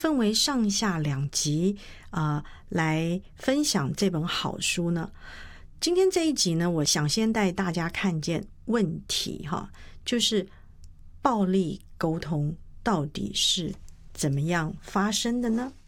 分为上下两集来分享这本好书呢。今天这一集呢，我想先带大家看见问题就是暴力沟通到底是怎么样发生的呢？